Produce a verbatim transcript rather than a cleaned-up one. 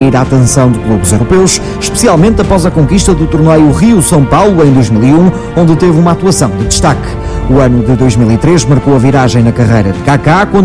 atrair a atenção de clubes europeus, especialmente após a conquista do torneio Rio-São Paulo em dois mil e um, onde teve uma atuação de destaque. O ano de dois mil e três marcou a viragem na carreira de Kaká, quando